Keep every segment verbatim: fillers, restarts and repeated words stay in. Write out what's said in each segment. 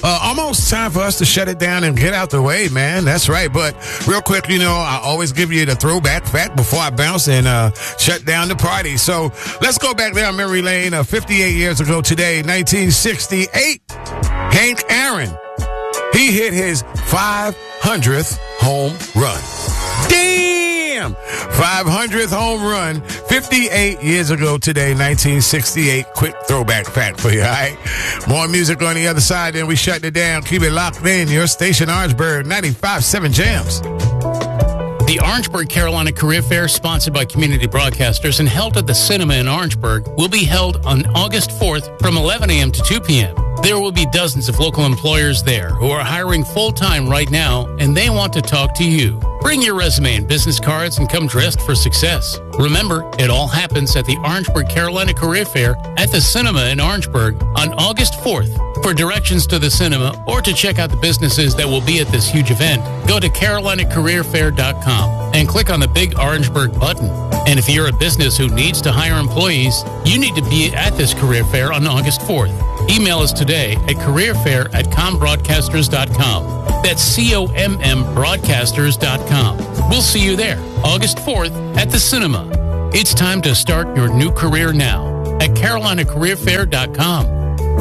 Uh, almost time for us to shut it down and get out the way, man. That's right. But real quick, you know, I always give you the throwback fact before I bounce and uh, shut down the party. So let's go back down memory lane. Uh, fifty-eight years ago today, nineteen sixty-eight, Hank Aaron, he hit his five hundredth home run. Damn! five hundredth home run, fifty-eight years ago today, nineteen sixty-eight. Quick throwback fact for you, all right? More music on the other side, then we shut it down. Keep it locked in. Your station, Orangeburg, ninety-five point seven Jams. The Orangeburg Carolina Career Fair, sponsored by Community Broadcasters and held at the Cinema in Orangeburg, will be held on August fourth from eleven a.m. to two p.m. There will be dozens of local employers there who are hiring full-time right now, and they want to talk to you. Bring your resume and business cards and come dressed for success. Remember, it all happens at the Orangeburg Carolina Career Fair at the Cinema in Orangeburg on August fourth. For directions to the cinema or to check out the businesses that will be at this huge event, go to carolina career fair dot com and click on the big Orangeburg button. And if you're a business who needs to hire employees, you need to be at this career fair on August fourth. Email us today at careerfair at com broadcasters dot com. That's C O M M broadcasters dot com. We'll see you there, August fourth at the cinema. It's time to start your new career now at carolina career fair dot com.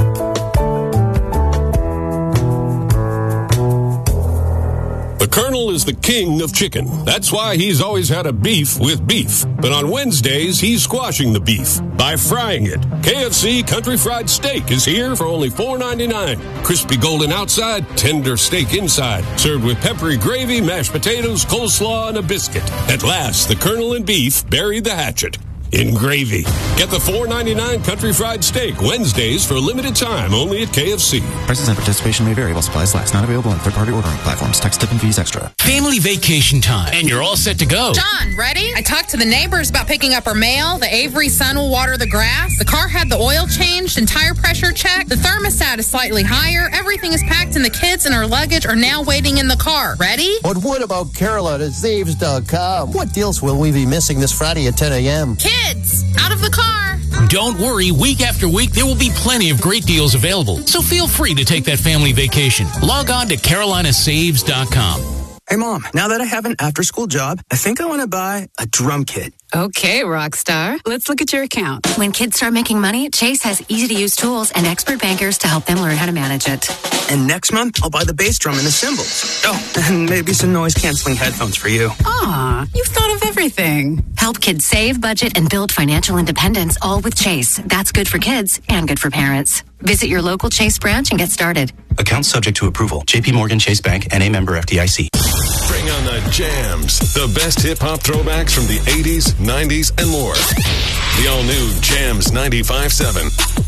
The Colonel is the king of chicken. That's why he's always had a beef with beef. But on Wednesdays, he's squashing the beef by frying it. K F C Country Fried Steak is here for only four ninety-nine. Crispy golden outside, tender steak inside. Served with peppery gravy, mashed potatoes, coleslaw, and a biscuit. At last, the Colonel and beef buried the hatchet in gravy. Get the four ninety-nine Country Fried Steak Wednesdays for a limited time only at K F C. Prices and participation may vary while supplies last. Not available on third-party ordering platforms. Tax, tip, and fees extra. Family vacation time, and you're all set to go. John, ready? I talked to the neighbors about picking up our mail. The Avery son will water the grass. The car had the oil changed and tire pressure checked. The thermostat is slightly higher. Everything is packed, and the kids and our luggage are now waiting in the car. Ready? But what about Carolina Zaves dot com? What deals will we be missing this Friday at ten a.m.? Kids, out of the car. Don't worry, week after week, there will be plenty of great deals available. So feel free to take that family vacation. Log on to carolina saves dot com. Hey, Mom, now that I have an after-school job, I think I want to buy a drum kit. Okay, rock star. Let's look at your account. When kids start making money, Chase has easy-to-use tools and expert bankers to help them learn how to manage it. And next month, I'll buy the bass drum and the cymbals. Oh, and maybe some noise-canceling headphones for you. Aw, you've thought of everything. Help kids save, budget, and build financial independence, all with Chase. That's good for kids and good for parents. Visit your local Chase branch and get started. Account subject to approval. J P Morgan Chase Bank, N A member F D I C. Bring on the jams. The best hip-hop throwbacks from the eighties, nineties, and more. The all-new Jams ninety-five point seven.